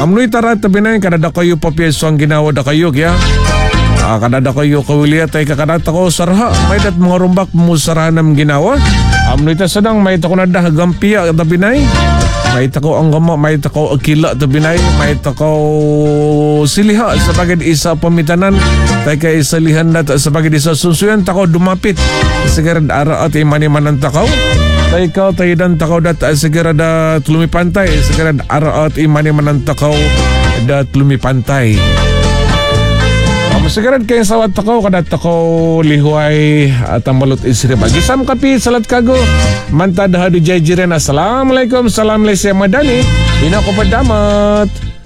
Amnoy tara tabi na kanada kayo papyeso ang ginawa da kayo kaya. Kanada kayo kawiliat ay kakanata ko sarha. May dat mga rumbak mo sarahanam ginawa. Amnoy ta sadang may tako na da gampiya tabi na. May tako ang gama, may tako akila tabi na. May tako siliha sa bagay isa pamitanan. Tay kay isalihan na sa bagay isa susuyan tako dumapit. Sigarad ara at imaniman ang takaw. Tay ikaw tay dan takaw dat sigarad lumipantay. Sigarad ara at imaniman ang takaw dat lumipantay. Masigarad kayo sa takaw kadat takaw lihuay at ang malot isrib. Gisam kapi salat kago. Mantad hadu jay jiren. Assalamualaikum. Salam lesi madani. Ina ko padamat.